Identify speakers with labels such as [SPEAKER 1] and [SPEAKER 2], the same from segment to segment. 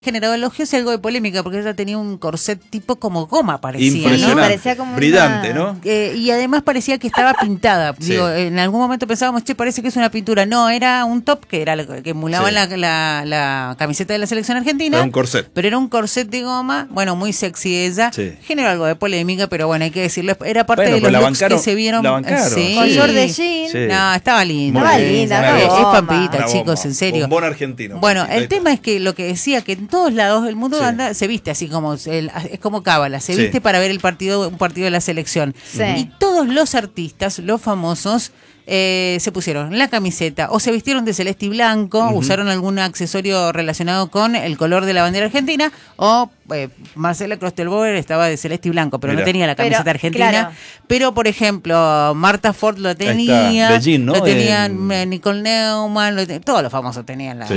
[SPEAKER 1] generado elogios y algo de polémica, porque ella tenía un corset tipo como goma, parecía,
[SPEAKER 2] impresionante,
[SPEAKER 1] ¿no?
[SPEAKER 3] Parecía como
[SPEAKER 2] brillante,
[SPEAKER 3] una...
[SPEAKER 2] ¿no?
[SPEAKER 1] Y además parecía que estaba pintada.
[SPEAKER 2] Sí.
[SPEAKER 1] Digo, en algún momento pensábamos, che, parece que es una pintura. No, era un top que era lo que emulaba
[SPEAKER 2] Sí.
[SPEAKER 1] la camiseta de la selección argentina.
[SPEAKER 2] Era un corset.
[SPEAKER 1] Pero era un corset de goma, bueno, muy sexy ella.
[SPEAKER 2] Sí.
[SPEAKER 1] Generó algo de polémica, pero bueno, hay que decirlo. Era parte
[SPEAKER 2] Bueno,
[SPEAKER 1] de
[SPEAKER 2] pero
[SPEAKER 1] los
[SPEAKER 2] la
[SPEAKER 1] looks
[SPEAKER 2] bancaron-
[SPEAKER 1] que se vieron.
[SPEAKER 2] la bancaron,
[SPEAKER 1] Sí.
[SPEAKER 3] Con
[SPEAKER 2] sí.
[SPEAKER 3] short de jean.
[SPEAKER 2] Sí.
[SPEAKER 1] No, estaba linda.
[SPEAKER 2] Muy
[SPEAKER 3] Estaba
[SPEAKER 2] bien.
[SPEAKER 3] linda,
[SPEAKER 2] Una
[SPEAKER 3] una
[SPEAKER 1] Es
[SPEAKER 2] bomba.
[SPEAKER 1] pampita,
[SPEAKER 2] Una
[SPEAKER 1] chicos,
[SPEAKER 2] bomba.
[SPEAKER 1] en serio.
[SPEAKER 2] Bombón argentino.
[SPEAKER 1] Bueno,
[SPEAKER 2] Ahí
[SPEAKER 1] el
[SPEAKER 2] está.
[SPEAKER 1] tema es que lo que decía, que en todos lados del mundo
[SPEAKER 2] Sí.
[SPEAKER 1] se viste así como, es como cábala, se
[SPEAKER 2] Sí.
[SPEAKER 1] viste para ver un partido de la selección.
[SPEAKER 3] Sí.
[SPEAKER 1] Y todos los artistas, los famosos, se pusieron la camiseta o se vistieron de celeste y blanco, usaron algún accesorio relacionado con el color de la bandera argentina, o Marcela Klosterboer estaba de celeste y blanco, pero
[SPEAKER 2] Mirá.
[SPEAKER 1] no tenía la camiseta
[SPEAKER 3] Pero,
[SPEAKER 1] argentina.
[SPEAKER 3] claro.
[SPEAKER 1] Pero, por ejemplo, Marta Ford lo tenía,
[SPEAKER 2] de jean, ¿no?
[SPEAKER 1] lo tenían Nicole Neumann, todos los famosos tenían
[SPEAKER 2] Sí.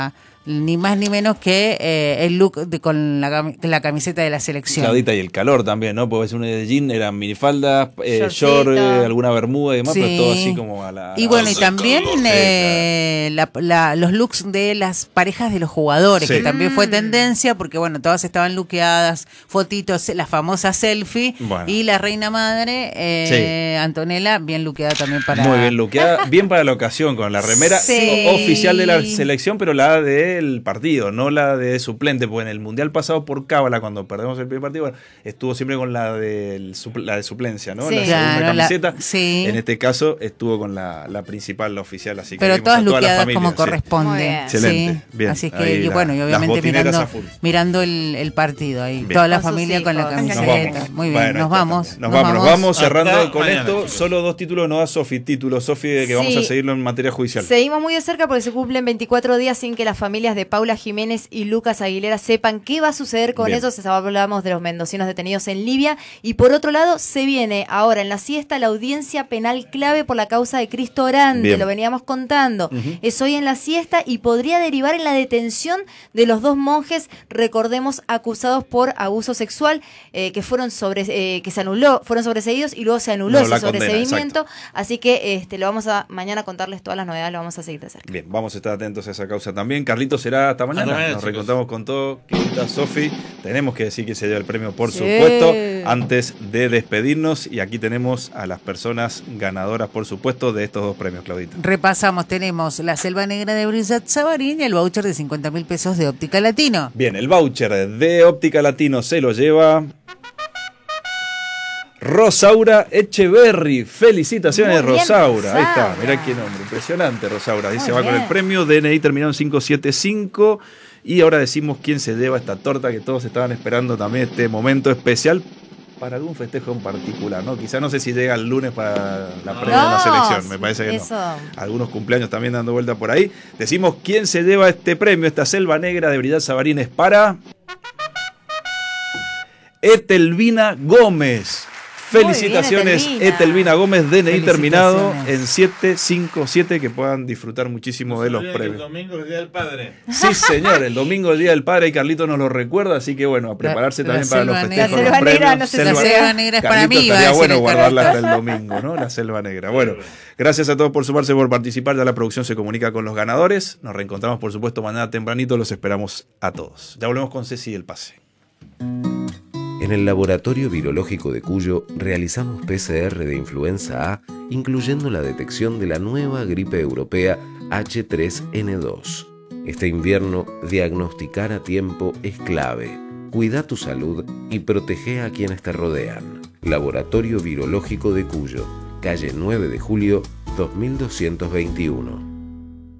[SPEAKER 1] ni más ni menos que el look con la camiseta de la selección.
[SPEAKER 2] Claudita, y el calor también, ¿no? Porque es un de jean, eran minifaldas,
[SPEAKER 3] Shortcito.
[SPEAKER 2] short, alguna bermuda y demás,
[SPEAKER 1] Sí.
[SPEAKER 2] pero todo así como a la...
[SPEAKER 1] Y bueno, y también
[SPEAKER 2] Sí,
[SPEAKER 1] los looks de las parejas de los jugadores,
[SPEAKER 2] Sí.
[SPEAKER 1] que también fue tendencia, porque bueno, todas estaban luqueadas, fotitos, la famosa selfie,
[SPEAKER 2] Bueno.
[SPEAKER 1] y la reina madre, Antonella, bien luqueada también para...
[SPEAKER 2] Muy bien luqueada, bien para la ocasión, con la remera
[SPEAKER 1] Sí.
[SPEAKER 2] oficial de la selección, pero la del partido, no la de suplente, porque en el Mundial pasado por cábala, cuando perdemos el primer partido, bueno, estuvo siempre con la de suplencia, ¿no?
[SPEAKER 3] Sí.
[SPEAKER 2] La segunda
[SPEAKER 1] Claro,
[SPEAKER 2] camiseta.
[SPEAKER 1] sí.
[SPEAKER 2] En este caso estuvo con la principal, la oficial, así que
[SPEAKER 1] Pero
[SPEAKER 2] vimos
[SPEAKER 1] todas
[SPEAKER 2] a toda la
[SPEAKER 1] luqueadas
[SPEAKER 2] familia,
[SPEAKER 1] como
[SPEAKER 2] sí.
[SPEAKER 1] corresponde.
[SPEAKER 3] Muy bien.
[SPEAKER 2] Excelente,
[SPEAKER 1] Sí.
[SPEAKER 2] bien.
[SPEAKER 1] Así que,
[SPEAKER 2] Ahí
[SPEAKER 1] y bueno, y
[SPEAKER 2] las
[SPEAKER 1] obviamente
[SPEAKER 2] botineras a full.
[SPEAKER 1] mirando el partido ahí.
[SPEAKER 2] Bien.
[SPEAKER 1] Toda la
[SPEAKER 3] Con sus
[SPEAKER 1] familia con la
[SPEAKER 3] hijos.
[SPEAKER 1] camiseta.
[SPEAKER 2] Nos vamos.
[SPEAKER 1] Muy bien,
[SPEAKER 2] Bueno, ahí
[SPEAKER 1] nos
[SPEAKER 2] está
[SPEAKER 1] vamos.
[SPEAKER 2] también. Nos vamos cerrando
[SPEAKER 4] Hasta
[SPEAKER 2] con
[SPEAKER 4] mañana,
[SPEAKER 2] esto.
[SPEAKER 4] chicos.
[SPEAKER 2] Solo 2 títulos no da Sofi. Títulos, Sofi, de que vamos a
[SPEAKER 3] Sí.
[SPEAKER 2] seguirlo en materia judicial.
[SPEAKER 3] Seguimos muy de cerca porque se cumplen 24 días sin que las familias de Paula Jiménez y Lucas Aguilera sepan qué va a suceder con
[SPEAKER 2] Bien.
[SPEAKER 3] ellos. Hablamos de los mendocinos detenidos en Libia. Y por otro lado, se viene ahora en la siesta la audiencia penal clave por la causa de Cristo Orante.
[SPEAKER 2] Bien.
[SPEAKER 3] Lo veníamos contando. Es hoy en la siesta y podría derivar en la detención de los 2 monjes, recordemos, acusados por abuso sexual, que fueron fueron sobreseídos y luego se anuló
[SPEAKER 2] No, la
[SPEAKER 3] ese
[SPEAKER 2] condena,
[SPEAKER 3] sobreseimiento. Así que lo vamos a mañana contarles todas las novedades, lo vamos a seguir de cerca.
[SPEAKER 2] Bien, vamos a estar atentos a esa causa también. Carlitos, será hasta mañana.
[SPEAKER 4] Hasta mañana,
[SPEAKER 2] Nos
[SPEAKER 4] chicos.
[SPEAKER 2] recontamos con todo. Quinta, Sofi, tenemos que decir que se dio el premio, por
[SPEAKER 3] Sí.
[SPEAKER 2] supuesto, antes de despedirnos. Y aquí tenemos a las personas ganadoras, por supuesto, de estos 2 premios, Claudita.
[SPEAKER 1] Repasamos, tenemos la Selva Negra de Brillat Savarín y el voucher de 50.000 pesos de Óptica Latino.
[SPEAKER 2] Bien, el voucher de Óptica Latino se lo lleva Rosaura Echeverry. Felicitaciones,
[SPEAKER 3] Muy bien,
[SPEAKER 2] Rosaura. Ahí está,
[SPEAKER 3] Rosaura.
[SPEAKER 2] mirá qué nombre. Impresionante, Rosaura. Ahí
[SPEAKER 3] Muy
[SPEAKER 2] se va con
[SPEAKER 3] bien.
[SPEAKER 2] el premio. DNI terminado en 575. Y ahora decimos quién se lleva esta torta, que todos estaban esperando también este momento especial para algún festejo en particular, ¿no? Quizá no sé si llega el lunes para la previa de la selección, me parece que
[SPEAKER 3] eso.
[SPEAKER 2] no. Algunos cumpleaños también dando vuelta por ahí. Decimos quién se lleva este premio, esta Selva Negra de Brillat Savarín, es para Etelvina Gómez. Felicitaciones,
[SPEAKER 3] Etelvina.
[SPEAKER 2] Etelvina Gómez, DNI terminado
[SPEAKER 1] Felicitaciones.
[SPEAKER 2] en 757, que puedan disfrutar muchísimo de los
[SPEAKER 4] No se olviden que
[SPEAKER 2] premios.
[SPEAKER 4] El domingo es el Día del Padre.
[SPEAKER 2] Sí, señor, el domingo es el Día del Padre y Carlito nos lo recuerda, así que bueno, a prepararse
[SPEAKER 1] La
[SPEAKER 2] también para los
[SPEAKER 1] Selva
[SPEAKER 2] festejos.
[SPEAKER 1] Negra.
[SPEAKER 2] los
[SPEAKER 3] La Selva Negra
[SPEAKER 2] premios.
[SPEAKER 3] no se
[SPEAKER 1] La Selva Negra es para
[SPEAKER 2] Carlito,
[SPEAKER 1] mí, iba a
[SPEAKER 2] estaría
[SPEAKER 1] decir
[SPEAKER 2] bueno
[SPEAKER 1] el
[SPEAKER 2] guardarla
[SPEAKER 1] Carlito.
[SPEAKER 2] hasta el domingo, ¿no? La Selva Negra. Bueno, gracias a todos por sumarse, por participar. Ya la producción se comunica con los ganadores. Nos reencontramos, por supuesto, mañana tempranito. Los esperamos a todos. Ya volvemos con Ceci y el pase.
[SPEAKER 5] En el Laboratorio Virológico de Cuyo realizamos PCR de influenza A, incluyendo la detección de la nueva gripe europea H3N2. Este invierno, diagnosticar a tiempo es clave. Cuida tu salud y protege a quienes te rodean. Laboratorio Virológico de Cuyo, calle 9 de Julio, 2221.